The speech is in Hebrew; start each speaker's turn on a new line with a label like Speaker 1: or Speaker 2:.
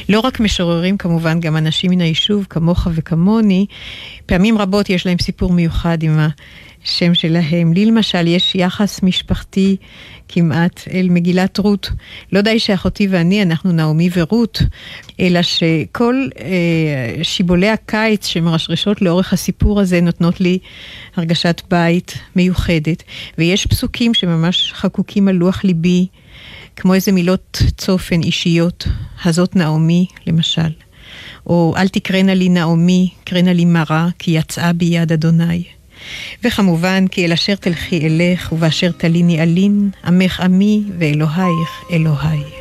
Speaker 1: לא רק משוררים כמובן, גם אנשים מן היישוב, כמוך וכמוני, פעמים רבות יש להם סיפור מיוחד עם השם שלהם. לי למשל יש יחס משפחתי כמעט אל מגילת רות. לא די שאחותי ואני, אנחנו נעמי ורות, אלא שכל שיבולי הקיץ שמרשרשות לאורך הסיפור הזה נותנות לי הרגשת בית מיוחדת. ויש פסוקים שממש חקוקים על לוח ליבי, כמו איזה מילות צופן אישיות, הזאת נעמי למשל. או אל תקרנה לי נעמי, קרנה לי מרה, כי יצאה ביד אדוני. וכמובן, כי אל אשר תלכי אלך, ובאשר תליני אלין, עמך עמי ואלוהיך אלוהי.